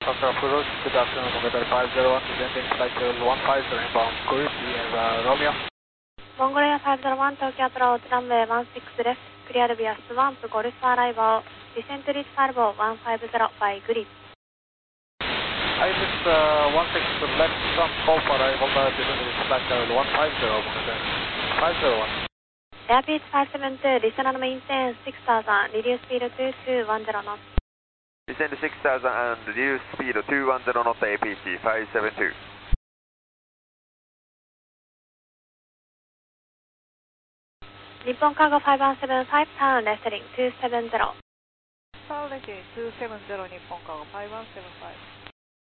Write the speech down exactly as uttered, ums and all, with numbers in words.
Foxtrot approach, good afternoon, Mongolian five zero one, descending flight level one five zero, inbound group, via Romeo. Mongolia five zero one, Tokyo approach, runway one six left, cleared via Swamp, Golf arrival, descent reach Falvo one five zero by grid. I missed uh, one six left, Swamp, Golf arrival, uh, descent reach flight level one five zero, Mongolian five zero one. Airbus five seven two, listener maintain six thousand, reduce speed to two one zero knots. Descend six thousand and reduce speed to two one zero knots, A P T five seven two. Nippon Cargo five one seven five, turn wrestling two seven zero. Turn wrestling two seven zero, Nippon Cargo five one seven five.